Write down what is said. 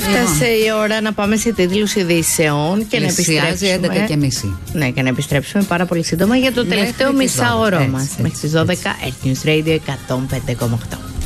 Έφτασε η ώρα να πάμε σε τίτλους ειδήσεων και να επιστρέψουμε. 11:30. Ναι, και να επιστρέψουμε πάρα πολύ σύντομα για το τελευταίο μισάωρό μας. Μέχρι τις 12, Earth News Radio 105,8.